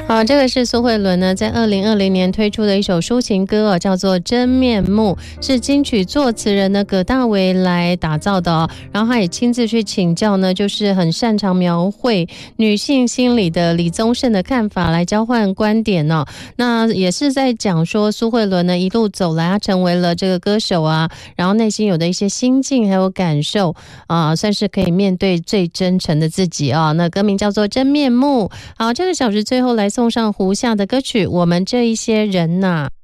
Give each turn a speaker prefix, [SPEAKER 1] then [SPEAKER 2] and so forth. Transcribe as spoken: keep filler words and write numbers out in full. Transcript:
[SPEAKER 1] 好，这个是苏慧伦呢在二零二零年推出的一首抒情歌哦，叫做《真面目》，是金曲作词人呢葛大为来打造的哦。然后他也亲自去请教呢，就是很擅长描绘女性心理的李宗盛的看法来交换观点哦。那也是在讲说苏慧伦呢一路走来，她成为了这个歌手啊，然后内心有的一些心境还有感受啊、呃，算是可以面对最真诚的自己啊、哦。那歌名叫做《真面目》。好，这个小时最后来送上胡夏的歌曲《我们这一些人》呐。